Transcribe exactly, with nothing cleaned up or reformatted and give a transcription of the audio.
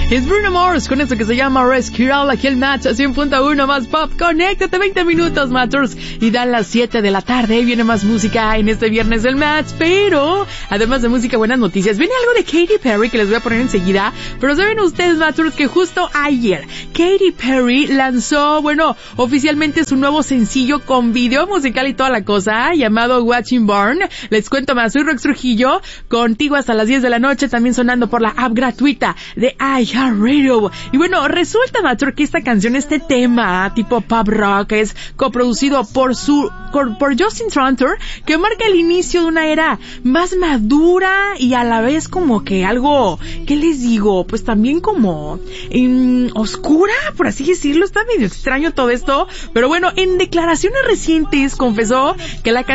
Es Bruno Mars con esto que se llama Rescue All, aquí el Match, cien punto uno más pop. Conéctate, veinte minutos, Matchers, y dan las siete de la tarde. Viene más música en este viernes del Match, pero además de música, buenas noticias. Viene algo de Katy Perry que les voy a poner enseguida, pero saben ustedes, Matchers, que justo ayer Katy Perry lanzó, bueno, oficialmente su nuevo sencillo con video musical y toda la cosa, llamado Watching Burn. Les cuento más, soy Rox Trujillo, contigo hasta las diez de la noche, también sonando por la app gratuita de iHeartRadio. Y bueno, resulta, Macho, que esta canción, este tema tipo pop rock, es coproducido por su por Justin Tranter, que marca el inicio de una era más madura y a la vez como que algo, ¿qué les digo? Pues también como um, oscura, por así decirlo. Está medio extraño todo esto, pero bueno, en declaraciones recientes confesó que la canción